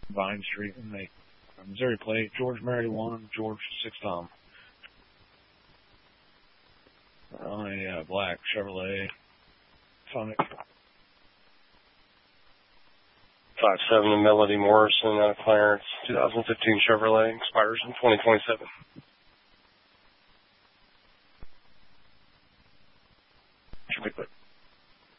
Vine Street in Macon. Missouri plate, George Mary 1, George 6 Tom. On a black Chevrolet Sonic. 5-7 Melody Morrison out of Clarence, 2015 Chevrolet, expires in 2027.